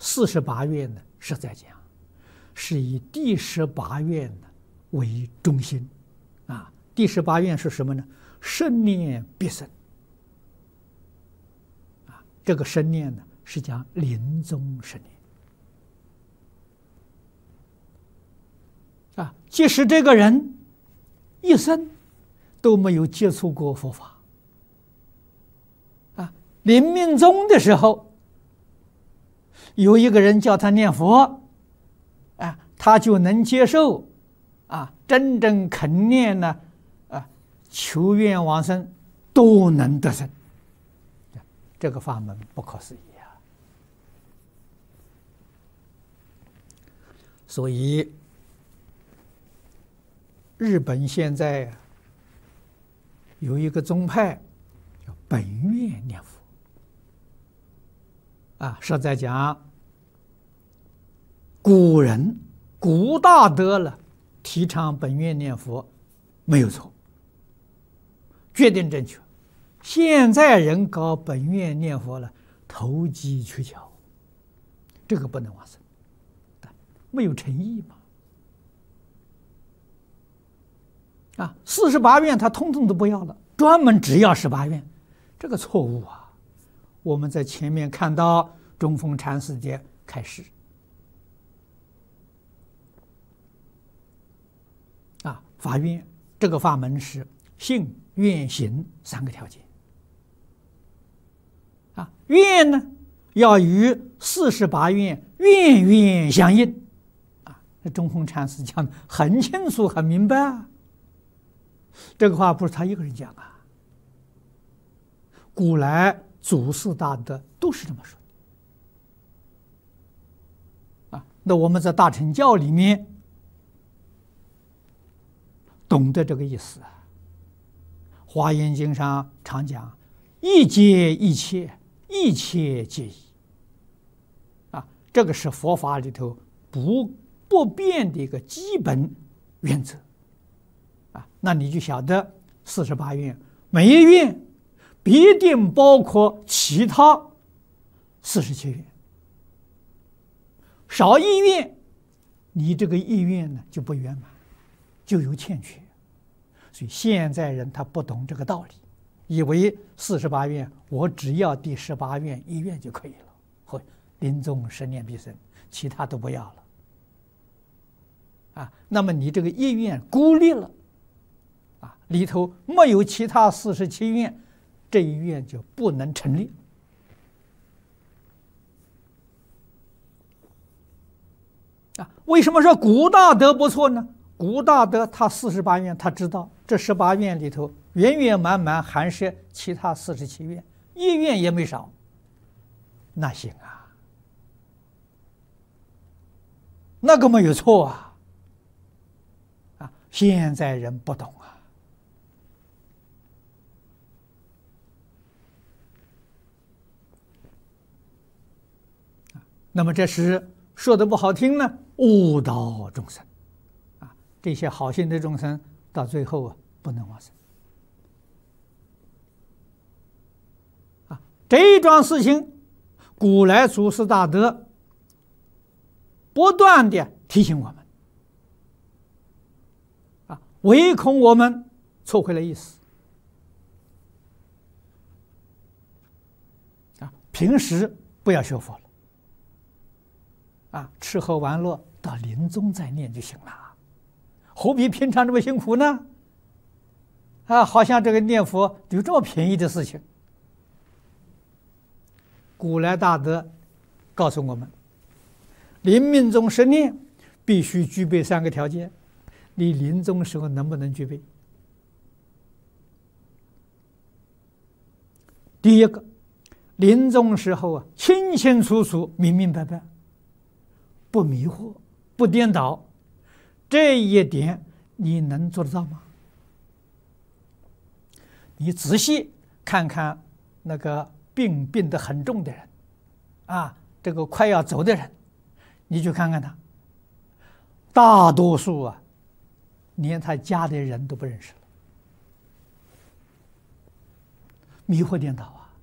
48愿呢，是在讲，是以第18愿呢为中心，啊，第18愿是什么呢？生念必生，啊，这个生念呢是讲临终生念，啊，即使这个人一生都没有接触过佛法，啊，临命终的时候，有一个人叫他念佛，啊，他就能接受，啊，真正肯念呢，啊，求愿往生都能得生，这个法门不可思议啊！所以日本现在有一个宗派叫本愿念佛，啊，是在讲古人古大德了提倡本愿念佛没有错，决定正确。现在人搞本愿念佛了，投机取巧，这个不能往生，没有诚意嘛。啊，48愿他通通都不要了，专门只要18愿，这个错误啊！我们在前面看到中峰禅师的开示，啊，法愿这个法门是信愿行3个条件，啊，愿呢要与48愿愿愿相应，啊，这中峰禅师讲的很清楚很明白啊。这个话不是他一个人讲啊，古来祖师大德都是这么说的啊。那我们在大乘教里面懂得这个意思啊，《华严经》上常讲一切一切，一切皆一啊，这个是佛法里头不变的一个基本原则啊。那你就晓得48愿每一愿必定包括其他47愿，少一愿，你这个意愿呢就不圆满，就有欠缺。所以现在人他不懂这个道理，以为48愿我只要第18愿1愿就可以了，或临终生念必生，其他都不要了啊。那么你这个意愿孤立了啊，里头没有其他47愿，这一愿就不能成立啊。为什么说古大德不错呢？古大德他48愿，他知道这18愿里头圆圆满满含摄其他47愿，一愿也没少，那行啊，那个没有错啊。啊，现在人不懂啊。那么这是说的不好听呢，误导众生啊！这些好心的众生到最后啊，不能往生啊！这一桩事情，古来祖师大德不断的提醒我们啊，唯恐我们错会了意思啊！平时不要学佛了。啊，吃喝玩乐到临终再念就行了，何必平常这么辛苦呢？啊，好像这个念佛有这么便宜的事情。古来大德告诉我们，临命终生念必须具备3个条件，你临终时候能不能具备？第一个，临终时候啊，清清楚楚、明明白白。不迷惑，不颠倒，这一点你能做得到吗？你仔细看看那个病得很重的人，啊，这个快要走的人，你去看看他，大多数啊，连他家的人都不认识了，迷惑颠倒啊。